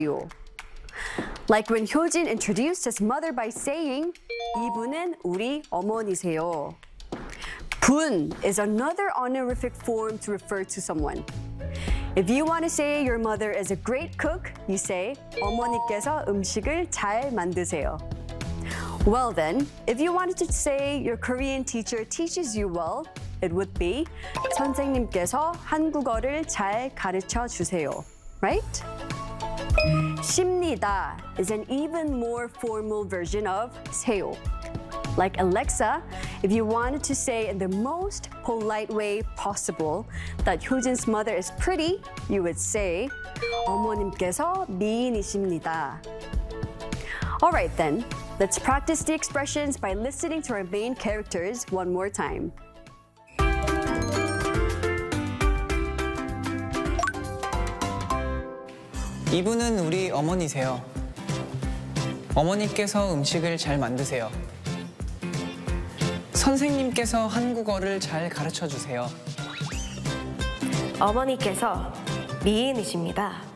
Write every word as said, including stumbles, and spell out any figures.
Like when Hyojin introduced his mother by saying, 이분은 우리 어머니세요. 분 is another honorific form to refer to someone. If you want to say your mother is a great cook, you say 어머니께서 음식을 잘 만드세요. Well then, if you wanted to say your Korean teacher teaches you well, it would be 선생님께서 한국어를 잘 가르쳐 주세요. Right? 십니다 is an even more formal version of 세요. Like Alexa, if you wanted to say in the most polite way possible that Hyojin's mother is pretty, you would say 어머님께서 미인이십니다. All right then, let's practice the expressions by listening to our main characters one more time. 이분은 우리 어머니세요. 어머니께서 음식을 잘 만드세요. 선생님께서 한국어를 잘 가르쳐 주세요. 어머니께서 미인이십니다.